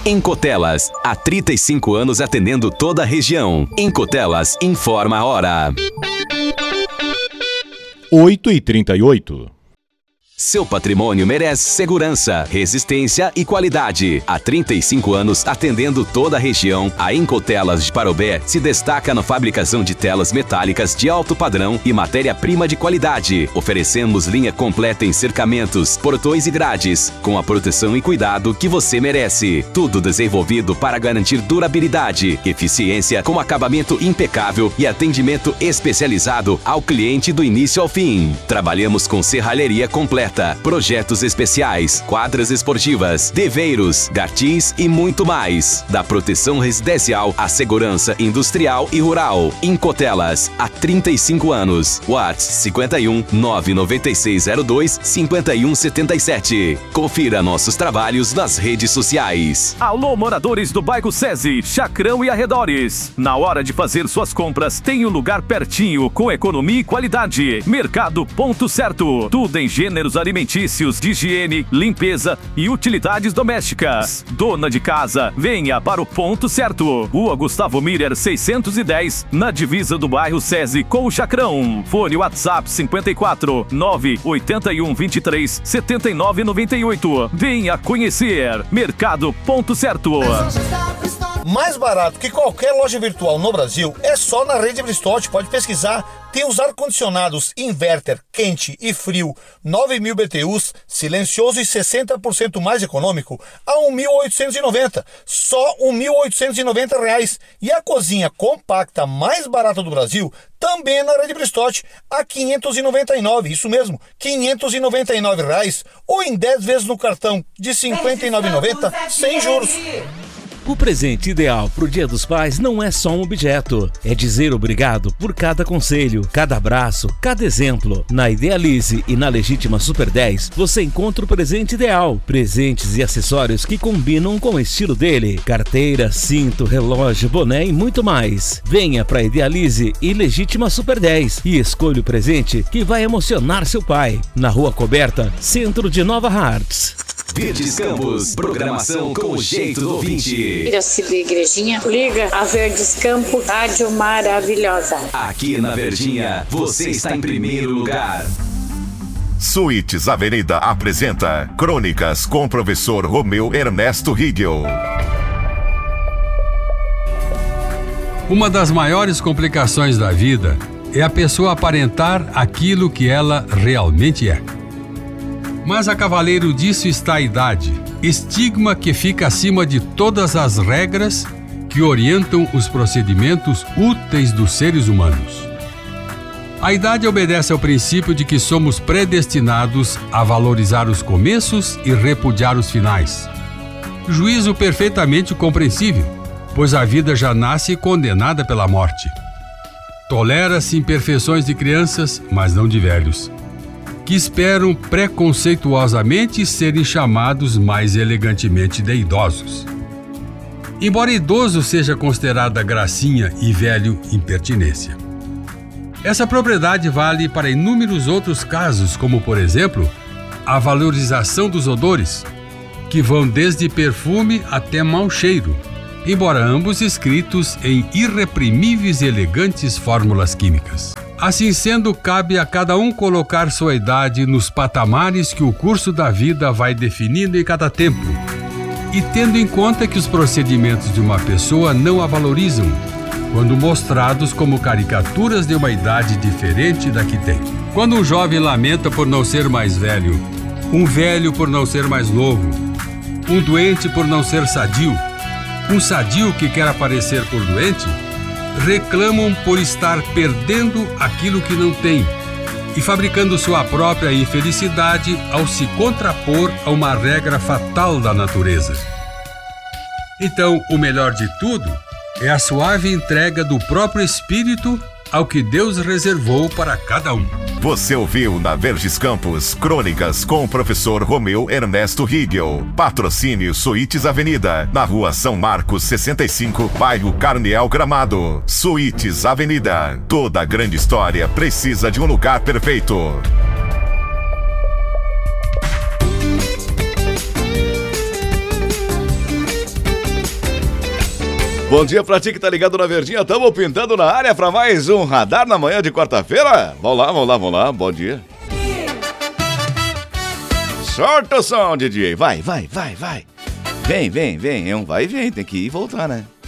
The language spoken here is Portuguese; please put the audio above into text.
Em Cotelas, há 35 anos atendendo toda a região. Em Cotelas, informa a hora. 8h38. Seu patrimônio merece segurança, resistência e qualidade. Há 35 anos atendendo toda a região, a Incotelas de Parobé se destaca na fabricação de telas metálicas de alto padrão e matéria-prima de qualidade. Oferecemos linha completa em cercamentos, portões e grades, com a proteção e cuidado que você merece. Tudo desenvolvido para garantir durabilidade, eficiência com acabamento impecável e atendimento especializado ao cliente do início ao fim. Trabalhamos com serralheria completa, projetos especiais, quadras esportivas, deveiros, gartis e muito mais. Da proteção residencial à segurança industrial e rural. Incotelas, há 35 anos. WhatsApp 51 99602 5177. Confira nossos trabalhos nas redes sociais. Alô, moradores do bairro SESI, Chacrão e arredores. Na hora de fazer suas compras, tem um lugar pertinho, com economia e qualidade. Mercado Ponto Certo. Tudo em gêneros alimentícios, de higiene, limpeza e utilidades domésticas. Dona de casa, venha para o Ponto Certo. Rua Gustavo Miller 610, na divisa do bairro SESI com o Chacrão. Fone WhatsApp 54 981 23 79 98. Venha conhecer. Mercado Ponto Certo. Mais barato que qualquer loja virtual no Brasil é só na Rede Bristotti. Pode pesquisar. Tem os ar-condicionados inverter, quente e frio, 9.000 BTUs, silencioso e 60% mais econômico, a R$1.890. Só R$1.890. E a cozinha compacta mais barata do Brasil também é na Rede Bristotti, a R$599. Isso mesmo, R$599. Ou em 10 vezes no cartão de R$59,90 sem juros. O presente ideal para o Dia dos Pais não é só um objeto, é dizer obrigado por cada conselho, cada abraço, cada exemplo. Na Idealize e na Legítima Super 10 você encontra o presente ideal, presentes e acessórios que combinam com o estilo dele, carteira, cinto, relógio, boné e muito mais. Venha para Idealize e Legítima Super 10 e escolha o presente que vai emocionar seu pai. Na Rua Coberta, centro de Nova Hartz. Verdes Campos, programação com o jeito do ouvinte. Piracicaba Igrejinha, liga a Verdes Campos, rádio maravilhosa. Aqui na Verdinha, você está em primeiro lugar. Suítes Avenida apresenta Crônicas com o professor Romeu Ernesto Riegel. Uma das maiores complicações da vida é a pessoa aparentar aquilo que ela realmente é. Mas a cavaleiro disso está a idade, estigma que fica acima de todas as regras que orientam os procedimentos úteis dos seres humanos. A idade obedece ao princípio de que somos predestinados a valorizar os começos e repudiar os finais. Juízo perfeitamente compreensível, pois a vida já nasce condenada pela morte. Tolera-se imperfeições de crianças, mas não de velhos, que esperam preconceituosamente serem chamados mais elegantemente de idosos. Embora idoso seja considerada gracinha e velho impertinência. Essa propriedade vale para inúmeros outros casos, como, por exemplo, a valorização dos odores, que vão desde perfume até mau cheiro, embora ambos escritos em irreprimíveis e elegantes fórmulas químicas. Assim sendo, cabe a cada um colocar sua idade nos patamares que o curso da vida vai definindo em cada tempo, e tendo em conta que os procedimentos de uma pessoa não a valorizam, quando mostrados como caricaturas de uma idade diferente da que tem. Quando um jovem lamenta por não ser mais velho, um velho por não ser mais novo, um doente por não ser sadio, um sadio que quer aparecer por doente, reclamam por estar perdendo aquilo que não tem e fabricando sua própria infelicidade ao se contrapor a uma regra fatal da natureza. Então, o melhor de tudo é a suave entrega do próprio espírito ao que Deus reservou para cada um. Você ouviu na Verdes Campos Crônicas com o professor Romeu Ernesto Riegel. Patrocínio Suítes Avenida, na Rua São Marcos 65, bairro Carneal Gramado. Suítes Avenida. Toda grande história precisa de um lugar perfeito. Bom dia pra ti que tá ligado na Verdinha. Tamo pintando na área pra mais um Radar na manhã de quarta-feira. Vamos lá. Bom dia. Sorte o som, DJ. Vai. Vem. É um vai e vem. Tem que ir e voltar, né?